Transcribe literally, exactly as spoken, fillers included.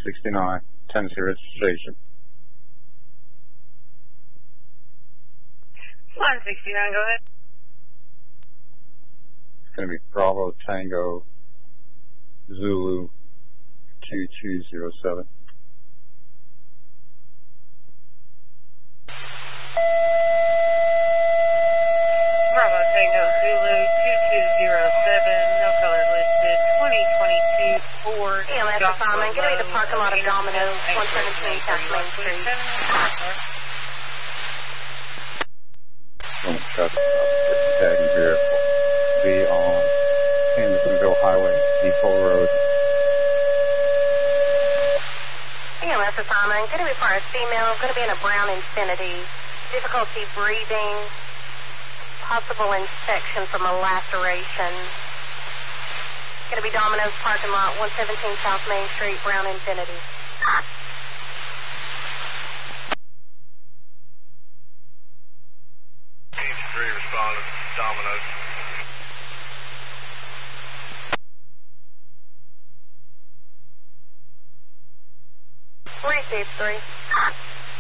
sixty-nine, Tennessee registration. one sixty-nine, go ahead. It's going to be Bravo Tango Zulu two two zero seven. Bravo Tango Zulu two two zero seven, no color listed, twenty twenty-two Ford. E M S assignment, get to the parking lot of Domino's, one seventeen South Main Street. One traffic stop, tagging vehicle. Be on Andersonville Highway, Depot Road. E M S assignment, going to be for a female, going to be in a brown Infinity, difficulty breathing, possible infection from a laceration. Going to be Domino's parking lot, one seventeen South Main Street, brown Infinity. three responded, Domino's. Received three.